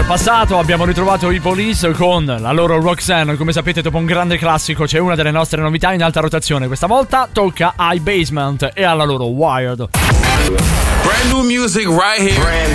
passato abbiamo ritrovato i Police con la loro Roxanne. Come sapete, dopo un grande classico c'è una delle nostre novità in alta rotazione. Questa volta tocca ai Basement e alla loro Wired. Brand new music right here.